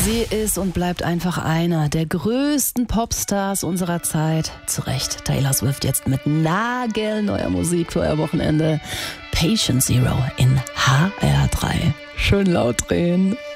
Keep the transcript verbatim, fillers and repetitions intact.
Sie ist und bleibt einfach einer der größten Popstars unserer Zeit. Zu Recht, Taylor Swift jetzt mit nagelneuer Musik für euer Wochenende. Patient Zero in H R drei. Schön laut drehen.